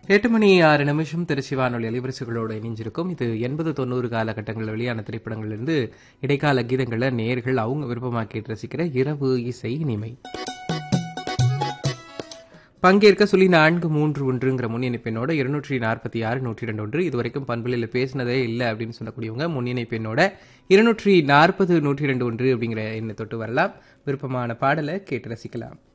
8 மணி 6 நிமிஷம் திருச்சி வானொலி அலைவரிசைகளோடு இணைஞ்சிருக்கும். இது 80-90 காலகட்டங்களில் வெளியான திரைப்படங்களிலிருந்து இடைக்கால கீதங்களை நேயர்கள் அவங்க விருப்பமாக்கிட்டு ரசிக்கிற இரவு இசை இனிமை. பங்கேற்க சொல்லி 431ங்கிற முன்னிணைப்பெண்ணோட 246-102 இதுவரைக்கும் பண்புகளில் பேசினதே இல்லை அப்படின்னு சொல்லக்கூடியவங்க முன்னிணைப்பெண்ணோட 240-102 அப்படிங்கிற எண்ணை தொட்டு வரலாம். விருப்பமான பாடலை கேட்டு ரசிக்கலாம்.